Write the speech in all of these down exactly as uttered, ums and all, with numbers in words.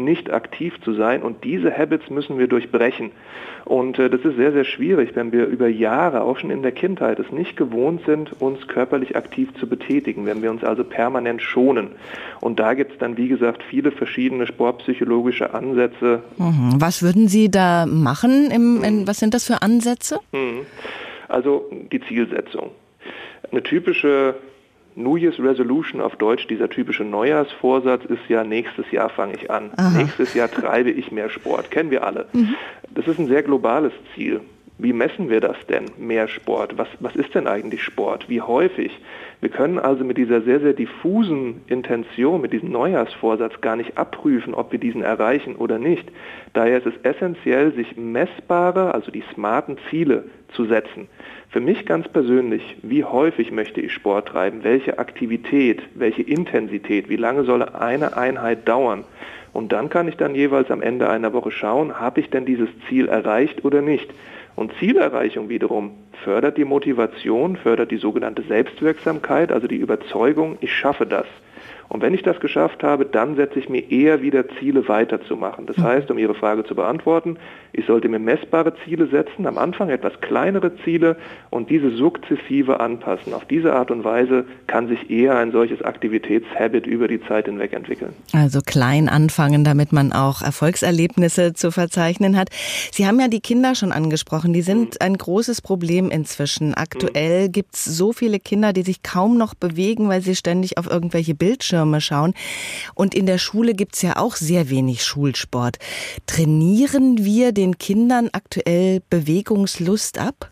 nicht aktiv zu sein. Und diese Habits müssen wir durchbrechen. Und äh, das ist sehr, sehr schwierig, wenn wir über Jahre, auch schon in der Kindheit, es nicht gewohnt sind, uns körperlich aktiv zu betätigen, wenn wir uns also permanent schonen. Und da gibt es dann, wie gesagt, viele verschiedene sportpsychologische Ansätze. Mhm. Was würden Sie da machen? Im, in, was sind das für Ansätze? Mhm. Also die Zielsetzung. Eine typische New Year's Resolution auf Deutsch, dieser typische Neujahrsvorsatz ist ja, nächstes Jahr fange ich an. Aha. Nächstes Jahr treibe ich mehr Sport. Kennen wir alle. Mhm. Das ist ein sehr globales Ziel. Wie messen wir das denn, mehr Sport? Was, was ist denn eigentlich Sport? Wie häufig? Wir können also mit dieser sehr, sehr diffusen Intention, mit diesem Neujahrsvorsatz gar nicht abprüfen, ob wir diesen erreichen oder nicht. Daher ist es essentiell, sich messbare, also die smarten Ziele zu setzen. Für mich ganz persönlich, wie häufig möchte ich Sport treiben? Welche Aktivität, welche Intensität? Wie lange soll eine Einheit dauern? Und dann kann ich dann jeweils am Ende einer Woche schauen, habe ich denn dieses Ziel erreicht oder nicht? Und Zielerreichung wiederum fördert die Motivation, fördert die sogenannte Selbstwirksamkeit, also die Überzeugung, ich schaffe das. Und wenn ich das geschafft habe, dann setze ich mir eher wieder Ziele weiterzumachen. Das heißt, um Ihre Frage zu beantworten, ich sollte mir messbare Ziele setzen, am Anfang etwas kleinere Ziele und diese sukzessive anpassen. Auf diese Art und Weise kann sich eher ein solches Aktivitätshabit über die Zeit hinweg entwickeln. Also klein anfangen, damit man auch Erfolgserlebnisse zu verzeichnen hat. Sie haben ja die Kinder schon angesprochen, die sind ein großes Problem inzwischen. Aktuell gibt es so viele Kinder, die sich kaum noch bewegen, weil sie ständig auf irgendwelche Bildschirme schauen. Und in der Schule gibt es ja auch sehr wenig Schulsport. Trainieren wir den Kindern aktuell Bewegungslust ab?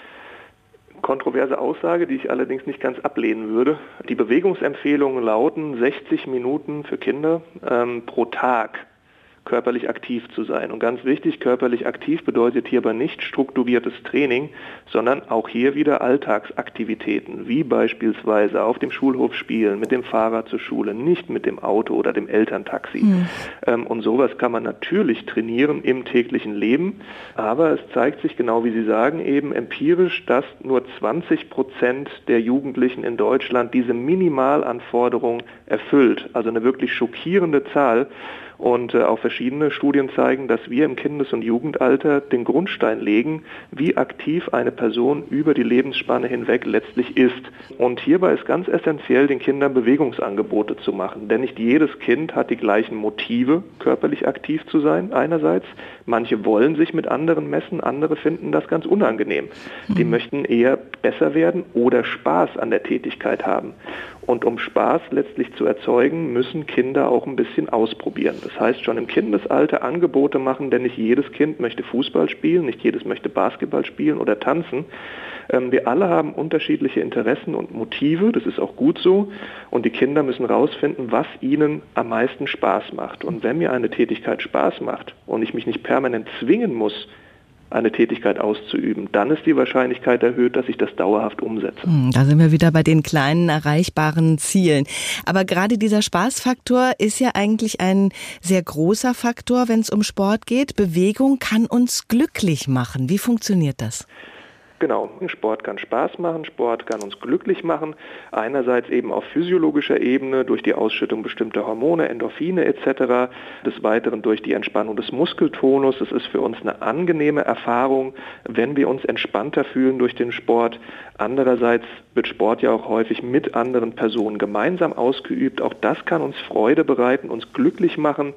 Kontroverse Aussage, die ich allerdings nicht ganz ablehnen würde. Die Bewegungsempfehlungen lauten sechzig Minuten für Kinder ähm, pro Tag körperlich aktiv zu sein. Und ganz wichtig, körperlich aktiv bedeutet hierbei nicht strukturiertes Training, sondern auch hier wieder Alltagsaktivitäten, wie beispielsweise auf dem Schulhof spielen, mit dem Fahrrad zur Schule, nicht mit dem Auto oder dem Elterntaxi. Mhm. Ähm, und sowas kann man natürlich trainieren im täglichen Leben, aber es zeigt sich genau, wie Sie sagen, eben empirisch, dass nur zwanzig Prozent der Jugendlichen in Deutschland diese Minimalanforderung erfüllt. Also eine wirklich schockierende Zahl. Und äh, auch verschiedene Studien zeigen, dass wir im Kindes- und Jugendalter den Grundstein legen, wie aktiv eine Person über die Lebensspanne hinweg letztlich ist. Und hierbei ist ganz essentiell, den Kindern Bewegungsangebote zu machen. Denn nicht jedes Kind hat die gleichen Motive, körperlich aktiv zu sein, einerseits. Manche wollen sich mit anderen messen, andere finden das ganz unangenehm. Die möchten eher besser werden oder Spaß an der Tätigkeit haben. Und um Spaß letztlich zu erzeugen, müssen Kinder auch ein bisschen ausprobieren. Das heißt, schon im Kindesalter Angebote machen, denn nicht jedes Kind möchte Fußball spielen, nicht jedes möchte Basketball spielen oder tanzen. Ähm, wir alle haben unterschiedliche Interessen und Motive, das ist auch gut so. Und die Kinder müssen rausfinden, was ihnen am meisten Spaß macht. Und wenn mir eine Tätigkeit Spaß macht und ich mich nicht permanent zwingen muss, eine Tätigkeit auszuüben, dann ist die Wahrscheinlichkeit erhöht, dass ich das dauerhaft umsetze. Da sind wir wieder bei den kleinen, erreichbaren Zielen. Aber gerade dieser Spaßfaktor ist ja eigentlich ein sehr großer Faktor, wenn es um Sport geht. Bewegung kann uns glücklich machen. Wie funktioniert das? Genau, Sport kann Spaß machen, Sport kann uns glücklich machen. Einerseits eben auf physiologischer Ebene durch die Ausschüttung bestimmter Hormone, Endorphine et cetera. Des Weiteren durch die Entspannung des Muskeltonus. Es ist für uns eine angenehme Erfahrung, wenn wir uns entspannter fühlen durch den Sport. Andererseits wird Sport ja auch häufig mit anderen Personen gemeinsam ausgeübt. Auch das kann uns Freude bereiten, uns glücklich machen.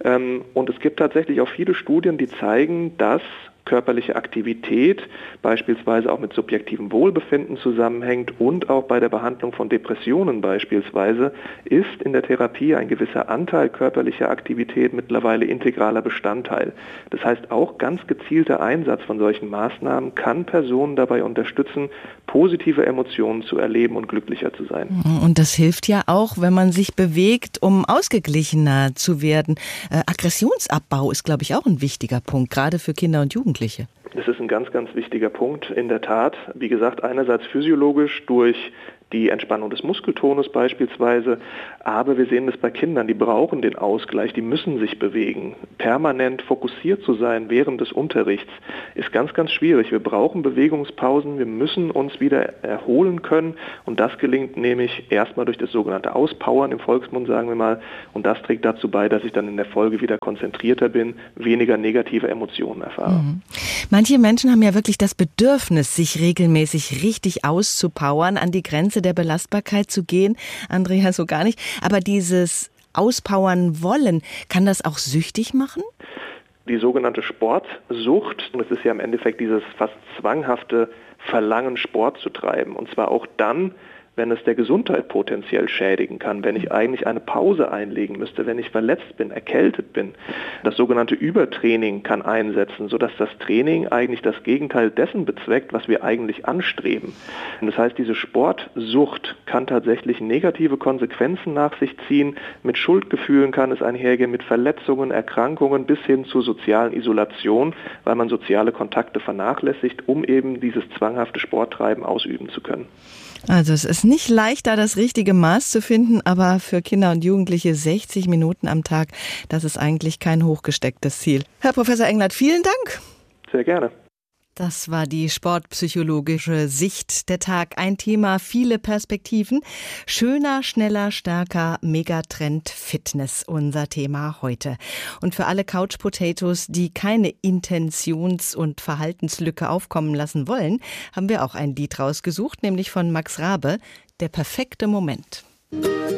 Und es gibt tatsächlich auch viele Studien, die zeigen, dass körperliche Aktivität beispielsweise auch mit subjektivem Wohlbefinden zusammenhängt und auch bei der Behandlung von Depressionen beispielsweise ist in der Therapie ein gewisser Anteil körperlicher Aktivität mittlerweile integraler Bestandteil. Das heißt, auch ganz gezielter Einsatz von solchen Maßnahmen kann Personen dabei unterstützen, positive Emotionen zu erleben und glücklicher zu sein. Und das hilft ja auch, wenn man sich bewegt, um ausgeglichener zu werden. Äh, Aggressionsabbau ist, glaube ich, auch ein wichtiger Punkt, gerade für Kinder und Jugendliche. Das ist ein ganz, ganz wichtiger Punkt, in der Tat. Wie gesagt, einerseits physiologisch durch die Entspannung des Muskeltonus beispielsweise. Aber wir sehen das bei Kindern, die brauchen den Ausgleich, die müssen sich bewegen. Permanent fokussiert zu sein während des Unterrichts ist ganz, ganz schwierig. Wir brauchen Bewegungspausen, wir müssen uns wieder erholen können und das gelingt nämlich erstmal durch das sogenannte Auspowern im Volksmund, sagen wir mal. Und das trägt dazu bei, dass ich dann in der Folge wieder konzentrierter bin, weniger negative Emotionen erfahre. Mhm. Manche Menschen haben ja wirklich das Bedürfnis, sich regelmäßig richtig auszupowern, an die Grenze der Belastbarkeit zu gehen. Andrea so gar nicht. Aber dieses Auspowern wollen, kann das auch süchtig machen? Die sogenannte Sportsucht, und es ist ja im Endeffekt dieses fast zwanghafte Verlangen, Sport zu treiben. Und zwar auch dann, wenn es der Gesundheit potenziell schädigen kann, wenn ich eigentlich eine Pause einlegen müsste, wenn ich verletzt bin, erkältet bin. Das sogenannte Übertraining kann einsetzen, sodass das Training eigentlich das Gegenteil dessen bezweckt, was wir eigentlich anstreben. Und das heißt, diese Sportsucht kann tatsächlich negative Konsequenzen nach sich ziehen. Mit Schuldgefühlen kann es einhergehen, mit Verletzungen, Erkrankungen bis hin zur sozialen Isolation, weil man soziale Kontakte vernachlässigt, um eben dieses zwanghafte Sporttreiben ausüben zu können. Also es ist nicht leicht, da das richtige Maß zu finden, aber für Kinder und Jugendliche sechzig Minuten am Tag, das ist eigentlich kein hochgestecktes Ziel. Herr Professor Englert, vielen Dank. Sehr gerne. Das war die sportpsychologische Sicht der Tag. Ein Thema, viele Perspektiven. Schöner, schneller, stärker, Megatrend Fitness, unser Thema heute. Und für alle Couch Potatoes, die keine Intentions- und Verhaltenslücke aufkommen lassen wollen, haben wir auch ein Lied rausgesucht, nämlich von Max Rabe, Der perfekte Moment.